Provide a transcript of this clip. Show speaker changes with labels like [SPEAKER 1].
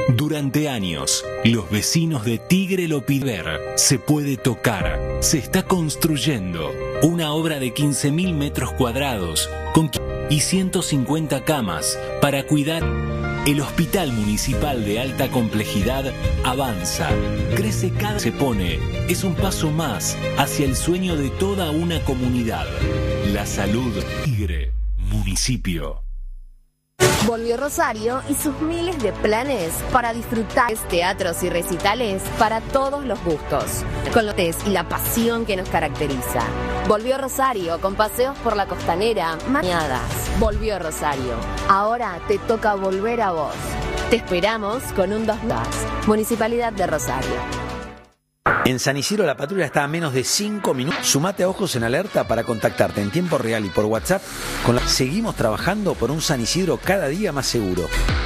[SPEAKER 1] Durante años, los vecinos de Tigre lo pidieron. Se puede tocar. Se está construyendo una obra de 15.000 metros cuadrados y 150 camas para cuidar. El Hospital Municipal de Alta Complejidad avanza, crece cada se pone. Es un paso más hacia el sueño de toda una comunidad. La salud Tigre, municipio.
[SPEAKER 2] Volvió Rosario y sus miles de planes para disfrutar teatros y recitales para todos los gustos, con los y la pasión que nos caracteriza. Volvió Rosario con paseos por la costanera, mañadas. Volvió Rosario. Ahora te toca volver a vos. Te esperamos con un 2+. Municipalidad de Rosario.
[SPEAKER 3] En San Isidro la patrulla está a menos de 5 minutos. Sumate a Ojos en Alerta para contactarte en tiempo real y por WhatsApp. Seguimos trabajando por un San Isidro cada día más seguro.